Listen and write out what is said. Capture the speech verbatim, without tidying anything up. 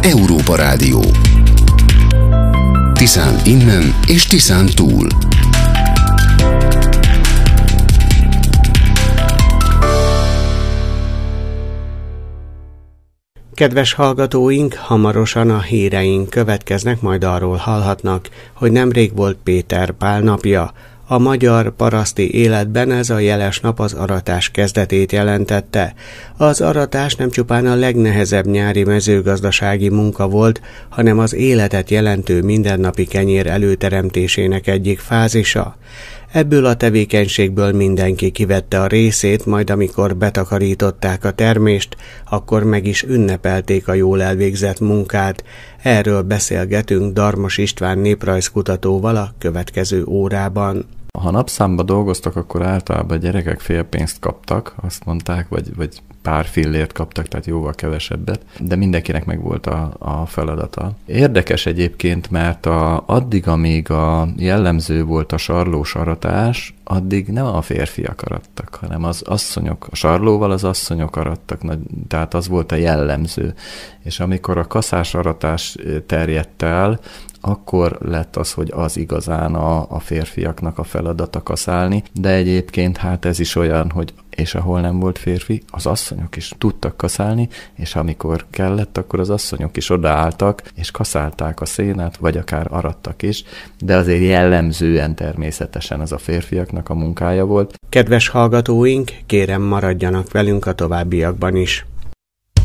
Európa Rádió. Tiszán innen és Tiszán túl. Kedves hallgatóink, hamarosan a híreink következnek, majd arról hallhatnak, hogy nemrég volt Péter Pál napja. A magyar paraszti életben ez a jeles nap az aratás kezdetét jelentette. Az aratás nem csupán a legnehezebb nyári mezőgazdasági munka volt, hanem az életet jelentő mindennapi kenyér előteremtésének egyik fázisa. Ebből a tevékenységből mindenki kivette a részét, majd amikor betakarították a termést, akkor meg is ünnepelték a jól elvégzett munkát. Erről beszélgetünk Darmos István néprajzkutatóval a következő órában. Ha napszámba dolgoztak, akkor általában a gyerekek félpénzt kaptak, azt mondták, vagy, vagy pár fillért kaptak, tehát jóval kevesebbet, de mindenkinek meg volt a, a feladata. Érdekes egyébként, mert a, addig, amíg a jellemző volt a sarlós aratás, addig nem a férfiak arattak, hanem az asszonyok, a sarlóval az asszonyok arattak, tehát az volt a jellemző. És amikor a kaszás aratás terjedt el, akkor lett az, hogy az igazán a, a férfiaknak a feladata kaszálni, de egyébként hát ez is olyan, hogy és ahol nem volt férfi, az asszonyok is tudtak kaszálni, és amikor kellett, akkor az asszonyok is odaálltak, és kaszálták a szénát, vagy akár arattak is, de azért jellemzően természetesen az a férfiaknak a munkája volt. Kedves hallgatóink, kérem maradjanak velünk a továbbiakban is.